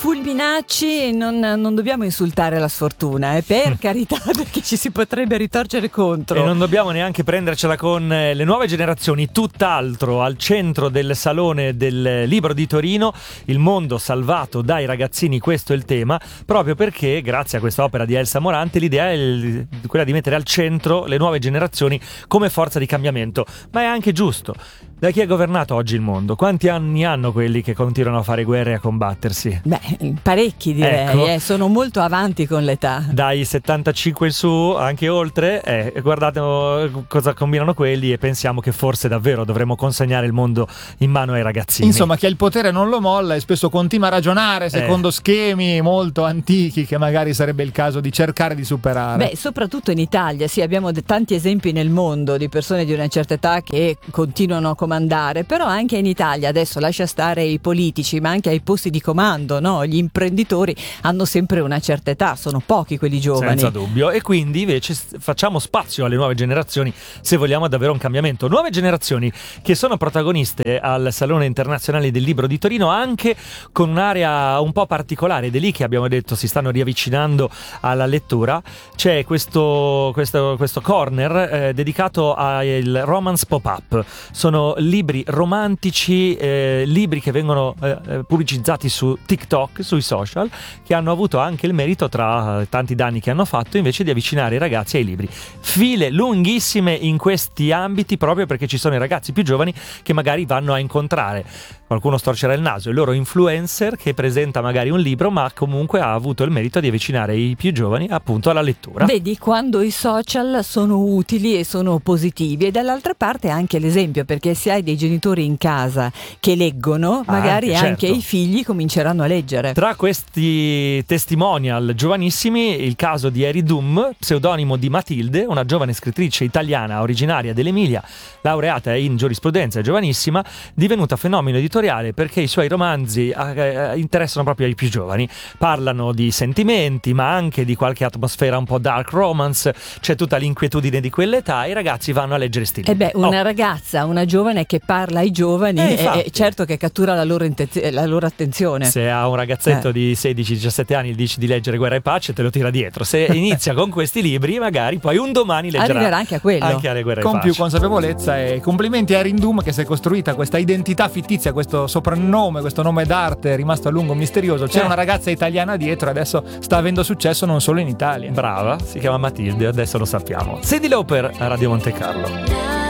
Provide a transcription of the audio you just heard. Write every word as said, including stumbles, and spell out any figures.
fulminacci, non, non dobbiamo insultare la sfortuna, eh, per carità, perché ci si potrebbe ritorcere contro. E non dobbiamo neanche prendercela con le nuove generazioni, tutt'altro. Al centro del Salone del Libro di Torino, il mondo salvato dai ragazzini, questo è il tema, proprio perché grazie a questa opera di Elsa Morante l'idea è il, quella di mettere al centro le nuove generazioni come forza di cambiamento, ma è anche giusto. Da chi è governato oggi il mondo? Quanti anni hanno quelli che continuano a fare guerre e a combattersi? Beh, parecchi direi, Ecco. eh, sono molto avanti con l'età. Dai settantacinque in su, anche oltre, eh, guardate cosa combinano quelli e pensiamo che forse davvero dovremmo consegnare il mondo in mano ai ragazzini. Insomma, chi ha il potere non lo molla e spesso continua a ragionare secondo Eh. schemi molto antichi che magari sarebbe il caso di cercare di superare. Beh, soprattutto in Italia, sì, abbiamo de- tanti esempi nel mondo di persone di una certa età che continuano a comandare, però anche in Italia adesso, lascia stare i politici, ma anche ai posti di comando, no? Gli imprenditori hanno sempre una certa età, sono pochi quelli giovani. Senza dubbio. E quindi invece s- facciamo spazio alle nuove generazioni se vogliamo davvero un cambiamento. Nuove generazioni che sono protagoniste al Salone Internazionale del Libro di Torino, anche con un'area un po' particolare, ed è lì che abbiamo detto si stanno riavvicinando alla lettura. C'è questo, questo, questo corner eh, dedicato al romance pop-up. Sono libri romantici, eh, libri che vengono eh, pubblicizzati su TikTok, sui social, che hanno avuto anche il merito, tra tanti danni che hanno fatto, invece di avvicinare i ragazzi ai libri. File lunghissime in questi ambiti, proprio perché ci sono i ragazzi più giovani che magari vanno a incontrare, qualcuno storcerà il naso, il loro influencer che presenta magari un libro, ma comunque ha avuto il merito di avvicinare i più giovani appunto alla lettura. Vedi quando i social sono utili e sono positivi, e dall'altra parte anche l'esempio, perché se hai dei genitori in casa che leggono, Ah, magari anche, anche certo. i figli cominceranno a leggere. Tra questi testimonial giovanissimi, il caso di Eri Dum, pseudonimo di Matilde, una giovane scrittrice italiana originaria dell'Emilia, laureata in giurisprudenza e giovanissima, divenuta fenomeno editoriale perché i suoi romanzi eh, interessano proprio ai più giovani. Parlano di sentimenti, ma anche di qualche atmosfera un po' dark romance, c'è tutta l'inquietudine di quell'età, e i ragazzi vanno a leggere sti E libri. beh, una Oh. ragazza, una giovane che parla ai giovani, Eh, è, infatti. è certo che cattura la loro, intenzio- la loro attenzione. Se a un ragazzetto Eh. di sedici diciassette anni gli dici di leggere Guerra e Pace, te lo tira dietro. Se inizia con questi libri, magari poi un domani leggerà Arriverà anche a quello. anche alle Guerra Con e più Pace. consapevolezza, e complimenti a Erin Dum che si è costruita questa identità fittizia, questo soprannome, questo nome d'arte rimasto a lungo misterioso. C'era Eh. una ragazza italiana dietro e adesso sta avendo successo non solo in Italia. Brava, si chiama Matilde, adesso lo sappiamo. Cyndi Lauper a Radio Monte Carlo.